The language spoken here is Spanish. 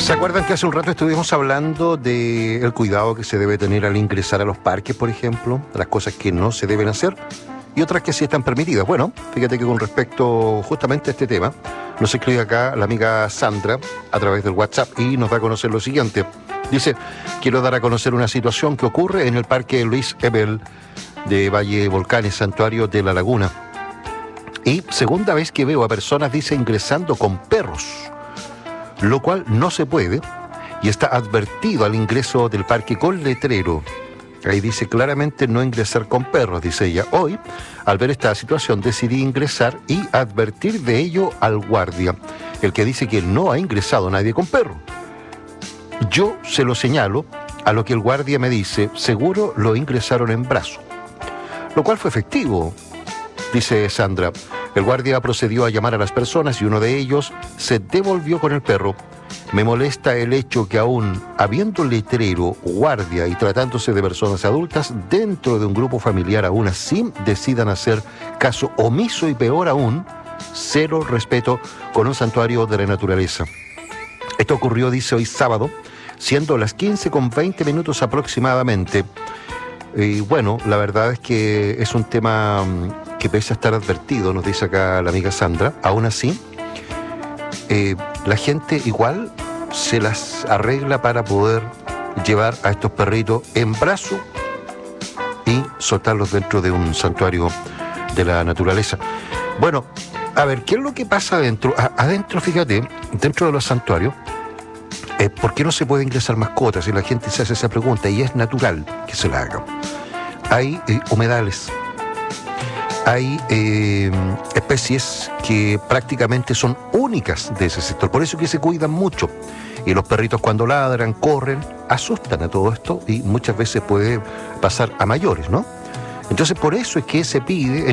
¿Se acuerdan que hace un rato estuvimos hablando del cuidado que se debe tener al ingresar a los parques, por ejemplo? Las cosas que no se deben hacer y otras que sí están permitidas. Bueno, fíjate que con respecto justamente a este tema, nos escribe acá la amiga Sandra a través del WhatsApp y nos da a conocer lo siguiente. Dice, quiero dar a conocer una situación que ocurre en el Parque Luis Ebel de Valle Volcanes, Santuario de la Laguna. Y segunda vez que veo a personas, dice, ingresando con perros, lo cual no se puede y está advertido al ingreso del parque con letrero. Ahí dice claramente no ingresar con perros, dice ella. Hoy, al ver esta situación, decidí ingresar y advertir de ello al guardia, el que dice que no ha ingresado nadie con perro. Yo se lo señalo, a lo que el guardia me dice, seguro lo ingresaron en brazo, lo cual fue efectivo, dice Sandra. El guardia procedió a llamar a las personas y uno de ellos se devolvió con el perro. Me molesta el hecho que aún habiendo letrero, guardia y tratándose de personas adultas dentro de un grupo familiar, aún así decidan hacer caso omiso y peor aún, cero respeto con un santuario de la naturaleza. Esto ocurrió, dice, hoy sábado, siendo las 15:20 aproximadamente. Y bueno, la verdad es que es un tema que pese a estar advertido, nos dice acá la amiga Sandra, aún así, la gente igual se las arregla para poder llevar a estos perritos en brazo y soltarlos dentro de un santuario de la naturaleza. Bueno, a ver, ¿qué es lo que pasa adentro? Adentro, fíjate, dentro de los santuarios, ¿por qué no se puede ingresar mascotas? Y la gente se hace esa pregunta y es natural que se la haga. Hay humedales, hay especies que prácticamente son únicas de ese sector, por eso que se cuidan mucho. Y los perritos cuando ladran, corren, asustan a todo esto y muchas veces puede pasar a mayores, ¿no? Entonces por eso es que se pide